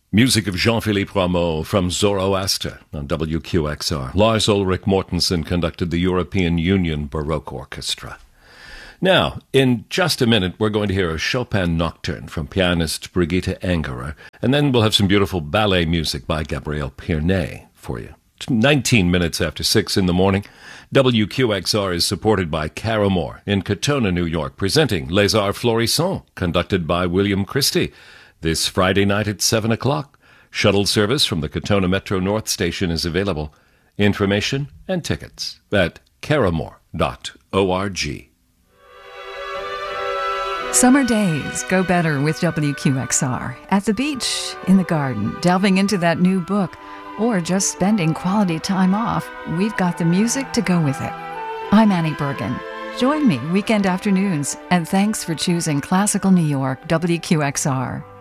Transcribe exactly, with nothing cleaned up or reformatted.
Music of Jean-Philippe Rameau from Zoroaster on W Q X R. Lars Ulrich Mortensen conducted the European Union Baroque Orchestra. Now, in just a minute, we're going to hear a Chopin nocturne from pianist Brigitte Engerer, and then we'll have some beautiful ballet music by Gabriel Pirnet for you. nineteen minutes after six in the morning, W Q X R is supported by Caramore in Katona, New York, presenting Les Arts Florissants, conducted by William Christie. This Friday night at seven o'clock, shuttle service from the Katona Metro North Station is available. Information and tickets at caramore dot org. Summer days go better with W Q X R. At the beach, in the garden, delving into that new book, or just spending quality time off, we've got the music to go with it. I'm Annie Bergen. Join me weekend afternoons, and thanks for choosing Classical New York W Q X R.